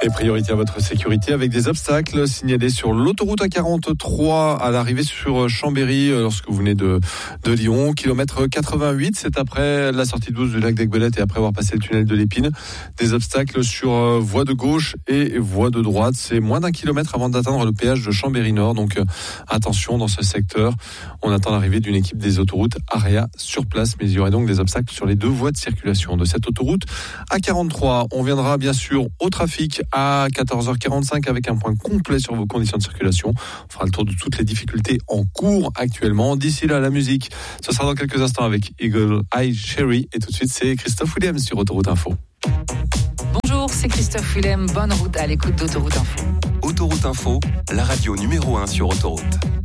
Et priorité à votre sécurité avec des obstacles signalés sur l'autoroute A43 à l'arrivée sur Chambéry lorsque vous venez de Lyon. Kilomètre 88, c'est après la sortie 12 du lac d'Aiguebelette et après avoir passé le tunnel de l'Épine. Des obstacles sur voie de gauche et voie de droite. C'est moins d'1 kilomètre avant d'atteindre le péage de Chambéry-Nord. Donc attention dans ce secteur. On attend l'arrivée d'une équipe des autoroutes AREA sur place. Mais il y aurait donc des obstacles sur les deux voies de circulation de cette autoroute A43. On viendra bien sûr au trafic à 14h45 avec un point complet sur vos conditions de circulation. On fera le tour de toutes les difficultés en cours actuellement. D'ici là, la musique, ce sera dans quelques instants avec Eagle Eye Cherry. Et tout de suite, c'est Christophe Willem sur Autoroute Info. Bonjour, c'est Christophe Willem. Bonne route à l'écoute d'Autoroute Info. Autoroute Info, la radio numéro 1 sur autoroute.